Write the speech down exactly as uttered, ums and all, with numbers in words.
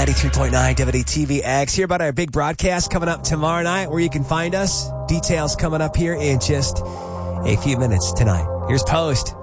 ninety-three point nine W D T V X. Hear about our big broadcast coming up tomorrow night, where you can find us. Details coming up here in just a few minutes tonight. Here's Post.